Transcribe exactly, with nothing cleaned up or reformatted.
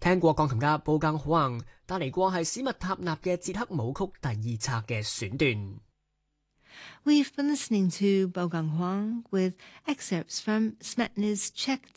聽過鋼琴家布更黃帶嚟過係史密塔納嘅捷克舞曲第二冊嘅選段。 We've been listening to Bogang Huang with excerpts from Smetana's Czech